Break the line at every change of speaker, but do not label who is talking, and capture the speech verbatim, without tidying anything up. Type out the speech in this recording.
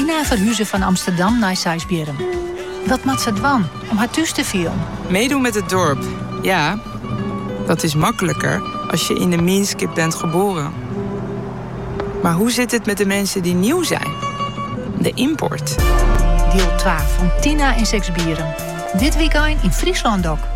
Tina verhuizen van Amsterdam naar Sijsberen. Wat maakt ze dwan om haar thuis te vieren?
Meedoen met het dorp. Ja, dat is makkelijker als je in de Minskip bent geboren. Maar hoe zit het met de mensen die nieuw zijn? De import.
Deel twee van Tina en Seksbieren. Dit weekend in Friesland ook.